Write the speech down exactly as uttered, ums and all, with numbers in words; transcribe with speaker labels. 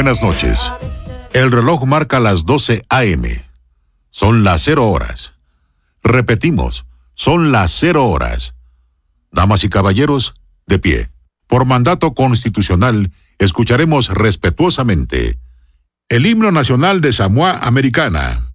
Speaker 1: Buenas noches. El reloj marca las doce a eme. Son las cero horas. Repetimos, son las cero horas. Damas y caballeros, de pie. Por mandato constitucional, escucharemos respetuosamente el himno nacional de Samoa Americana.